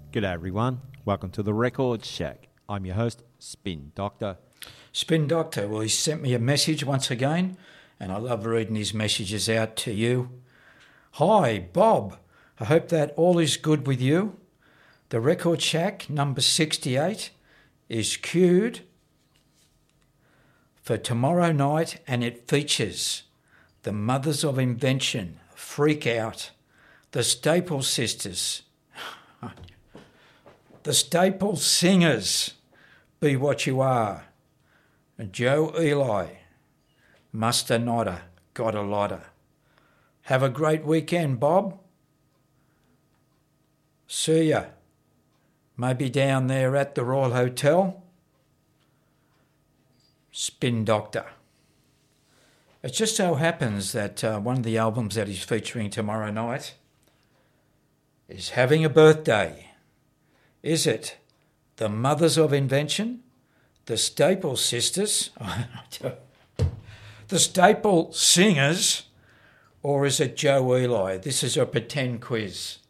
G'day everyone, welcome to the Record Shack. I'm your host, Spin Doctor. Spin Doctor, well, he sent me a message once again, and I love reading his messages out to you. Hi, Bob. I hope that all is good with you. The Record Shack number 68 is queued for tomorrow night, and it features the Mothers of Invention, Freak Out, the Staple Sisters, the Staple Singers, Be What You Are, Joe Eli, Muster Nodder, Got a Lotter. Have a great weekend, Bob. See ya. Maybe down there at the Royal Hotel. Spin Doctor. It just so happens that one of the albums that he's featuring tomorrow night is having a birthday. Is it the Mothers of Invention, the Staple Sisters, the Staple Singers, or is it Joe Eli? This is a pretend quiz.